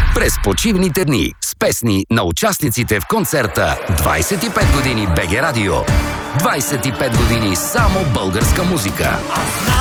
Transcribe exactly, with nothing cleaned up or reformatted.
през почивните дни с песни на участниците в концерта двайсет и пет години БГ Радио. двайсет и пет години само българска музика.